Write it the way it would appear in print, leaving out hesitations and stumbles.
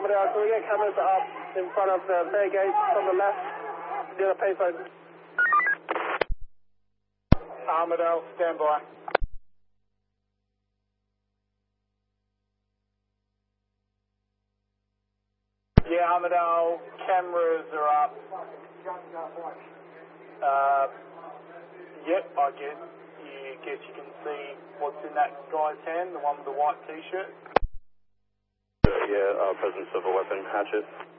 Armadale, can we get cameras up in front of the fair gates on the left near the payphone? Armadale, stand by. Yeah, Armadale, cameras are up. Yep, I guess you can see what's in that guy's hand, the one with the white t-shirt. Yeah, presence of a weapon, hatchet.